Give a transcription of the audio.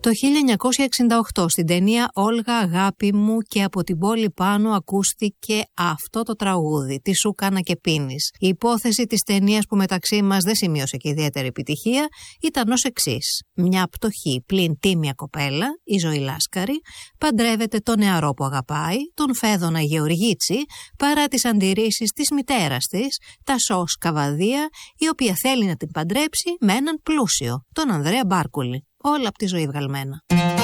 Το 1968 στην ταινία «Όλγα αγάπη μου» και από την πόλη πάνω ακούστηκε αυτό το τραγούδι, «Τι σου κάνα και πίνεις». Η υπόθεση της ταινίας που μεταξύ μας δεν σημείωσε και ιδιαίτερη επιτυχία ήταν ως εξής. Μια πτωχή πλην τίμια κοπέλα, η Ζωή Λάσκαρη, παντρεύεται τον νεαρό που αγαπάει, τον Φέδωνα Γεωργίτσι, παρά τις αντιρρήσεις της μητέρας της, Τασό Καβαδία, η οποία θέλει να την παντρέψει με έναν πλούσιο, τον Ανδρέα Μπάρκουλη. Όλα από τη ζωή βγαλμένα.